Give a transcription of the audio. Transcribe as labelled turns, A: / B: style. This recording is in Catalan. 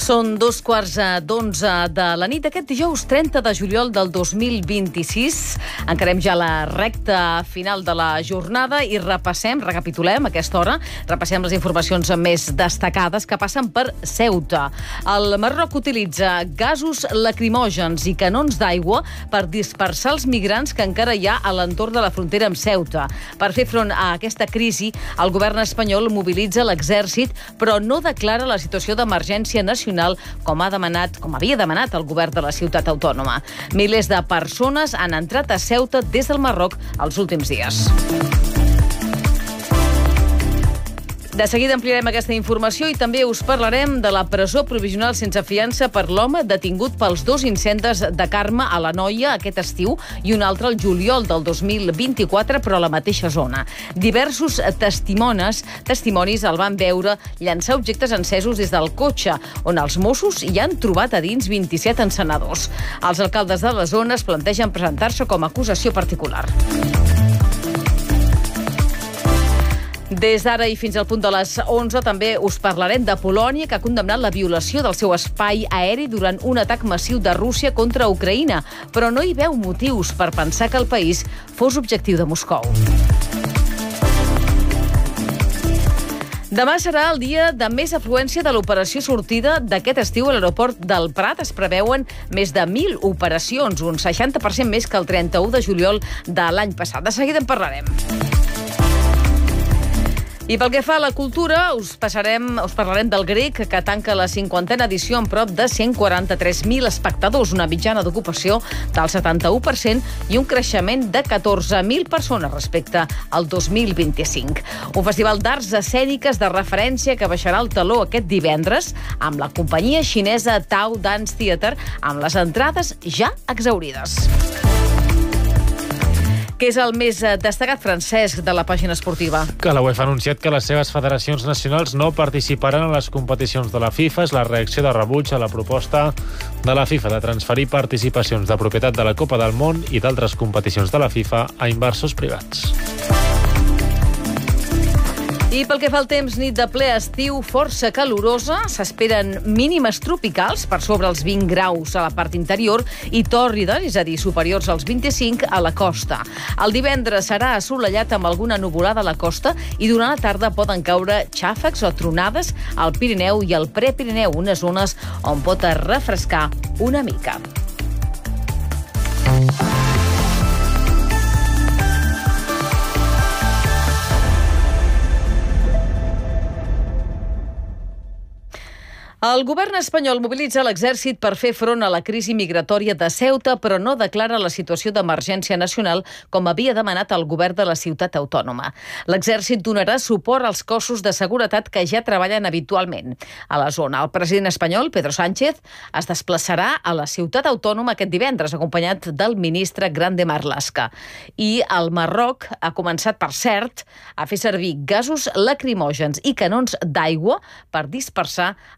A: Són 11:15 de la nit d'aquest dijous 30 de juliol del 2026. Encarem ja la recta final de la jornada i recapitulem a aquesta hora, repassem les informacions més destacades que passen per Ceuta. El Marroc utilitza gasos lacrimògens i canons d'aigua per dispersar els migrants que encara hi ha a l'entorn de la frontera amb Ceuta. Per fer front a aquesta crisi, el govern espanyol mobilitza l'exèrcit, però no declara la situació d'emergència nacional com havia demanat el govern de la ciutat autònoma. Milers de persones han entrat a Ceuta des del Marroc els últims dies. De seguida ampliarem aquesta informació i també us parlarem de la presó provisional sense fiança per l'home detingut pels 2 incendis de Carme a l'Anoia aquest estiu i un altre al juliol del 2024, però a la mateixa zona. Diversos testimonis el van veure llançar objectes encesos des del cotxe, on els Mossos hi han trobat a dins 27 encenedors. Els alcaldes de la zona es plantegen presentar-se com a acusació particular. Des d'ara i fins al punt de les 11 també us parlarem de Polònia, que ha condemnat la violació del seu espai aeri durant un atac massiu de Rússia contra Ucraïna, però no hi veu motius per pensar que el país fos objectiu de Moscou. Demà serà el dia de més afluència de l'operació sortida d'aquest estiu a l'aeroport del Prat. Es preveuen més de 1.000 operacions, un 60% més que el 31 de juliol de l'any passat. De seguida en parlarem. I pel que fa a la cultura, us parlarem del grec, que tanca la 50a edició amb prop de 143.000 espectadors, una mitjana d'ocupació del 71% i un creixement de 14.000 persones respecte al 2025. Un festival d'arts escèniques de referència que baixarà el teló aquest divendres amb la companyia xinesa Tao Dance Theatre, amb les entrades ja exhaurides. Què és el més destacat, Francesc, de la pàgina esportiva?
B: Que la UEFA ha anunciat que les seves federacions nacionals no participaran en les competicions de la FIFA. És la reacció de rebuig a la proposta de la FIFA de transferir participacions de propietat de la Copa del Món i d'altres competicions de la FIFA a inversors privats.
A: I pel que fa al temps, nit de ple estiu força calorosa, s'esperen mínimes tropicals per sobre els 20 graus a la part interior i tòrrides, és a dir, superiors als 25 a la costa. El divendres serà assolellat amb alguna nuvolada a la costa i durant la tarda poden caure xàfecs o tronades al Pirineu i al Prepirineu, unes zones on pot refrescar una mica. El govern espanyol mobilitza l'exèrcit per fer front a la crisi migratòria de Ceuta, però no declara la situació d'emergència nacional com havia demanat el govern de la ciutat autònoma. L'exèrcit donarà suport als cossos de seguretat que ja treballen habitualment a la zona. El president espanyol, Pedro Sánchez, es desplaçarà a la ciutat autònoma aquest divendres, acompanyat del ministre Grande Marlaska. I el Marroc ha començat, per cert, a fer servir gasos lacrimògens i canons d'aigua per dispersar